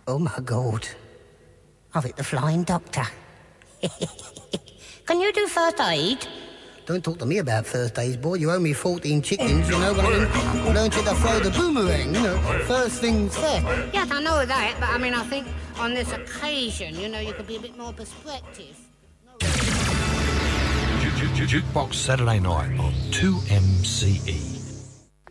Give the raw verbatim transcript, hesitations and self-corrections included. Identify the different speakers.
Speaker 1: Oh, my God. I've hit the flying doctor. Can you do first aid? Don't talk to me about first aid, boy. You owe me fourteen chickens, you know, but I mean, learn you to throw the boomerang, you know, first things first. Yes, I know that, but I mean, I think on this occasion, you know, you could be a bit more perspective.
Speaker 2: Jukebox Saturday night on two M C E.